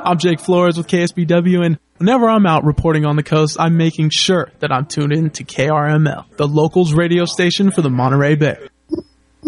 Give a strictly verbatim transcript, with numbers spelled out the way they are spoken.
I'm Jake Flores with K S B W, and whenever I'm out reporting on the coast, I'm making sure that I'm tuned in to K R M L, the locals radio station for the Monterey Bay.